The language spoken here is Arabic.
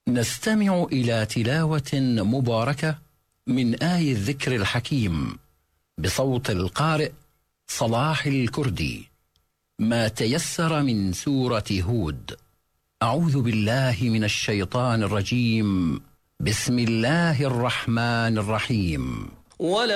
نستمع إلى تلاوة مباركة من آي الذكر الحكيم بصوت القارئ صلاح الكردي. ما تيسر من سورة هود. أعوذ بالله من الشيطان الرجيم. بسم الله الرحمن الرحيم.